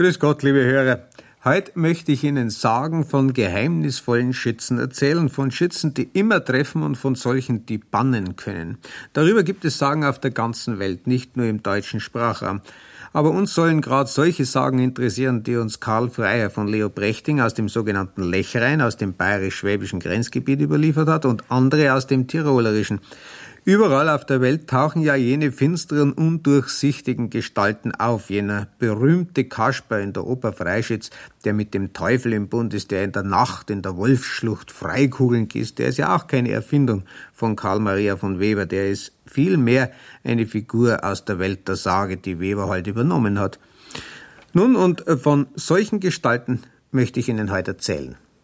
Grüß Gott, liebe Hörer. Heute möchte ich Ihnen Sagen von geheimnisvollen Schützen erzählen, von Schützen, die immer treffen und von solchen, die bannen können. Darüber gibt es Sagen auf der ganzen Welt, nicht nur im deutschen Sprachraum. Aber uns sollen gerade solche Sagen interessieren, die uns Karl Freier von Leobrechting aus dem sogenannten Lechrein, aus dem bayerisch-schwäbischen Grenzgebiet überliefert hat und andere aus dem tirolerischen. Überall auf der Welt tauchen ja jene finsteren, undurchsichtigen Gestalten auf. Jener berühmte Kasper in der Oper Freischütz, der mit dem Teufel im Bund ist, der in der Nacht in der Wolfsschlucht Freikugeln gießt, der ist ja auch keine Erfindung von Karl Maria von Weber. Der ist vielmehr eine Figur aus der Welt der Sage, die Weber halt übernommen hat. Nun, und von solchen Gestalten möchte ich Ihnen heute erzählen.